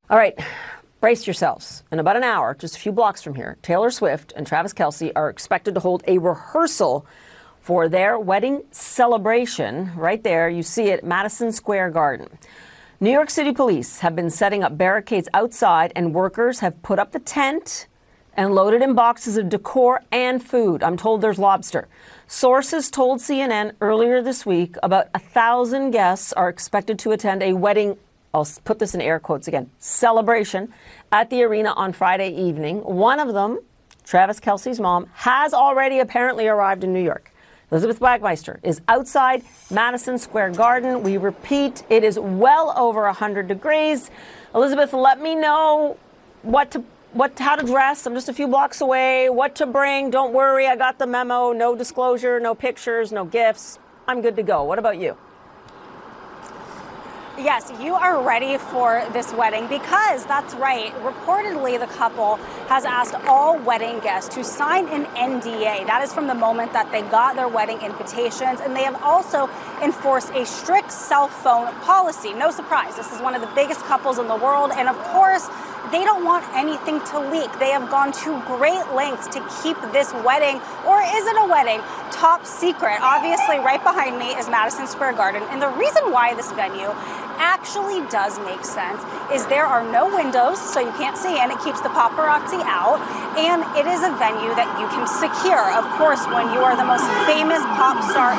All right, brace yourselves. In about an hour, just a few blocks from here, Taylor Swift and Travis Kelce are expected to hold a rehearsal for their wedding celebration. Right there, you see it, Madison Square Garden. New York City police have been setting up barricades outside, and workers have put up the tent and loaded in boxes of decor and food. I'm told there's lobster. Sources told CNN earlier this week about 1,000 guests are expected to attend a wedding, I'll put this in air quotes again, celebration at the arena on Friday evening. One of them, Travis Kelce's mom, has already apparently arrived in New York. Elizabeth Wagmeister is outside Madison Square Garden. We repeat, it is well over 100 degrees. Elizabeth, let me know how to dress. I'm just a few blocks away. What to bring. Don't worry, I got the memo. No disclosure, no pictures, no gifts. I'm good to go. What about you? Yes, you are ready for this wedding because that's right. Reportedly, the couple has asked all wedding guests to sign an NDA. That is from the moment that they got their wedding invitations. And they have also enforced a strict cell phone policy. No surprise. This is one of the biggest couples in the world. And of course, they don't want anything to leak. They have gone to great lengths to keep this wedding, or is it a wedding, top secret. Obviously, right behind me is Madison Square Garden. And the reason why this venue actually does make sense is there are no windows, so you can't see in. It keeps the paparazzi out, and it is a venue that you can secure. Of course, when you are the most famous pop star